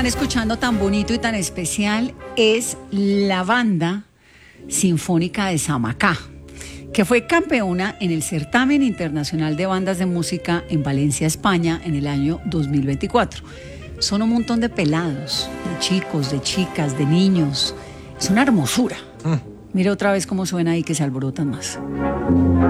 están escuchando tan bonito y tan especial es la banda sinfónica de Samacá, que fue campeona en el certamen internacional de bandas de música en Valencia, España, en el año 2024. Son un montón de pelados, de chicos, de chicas, de niños. Es una hermosura. Mira otra vez cómo suena ahí, que se alborotan más.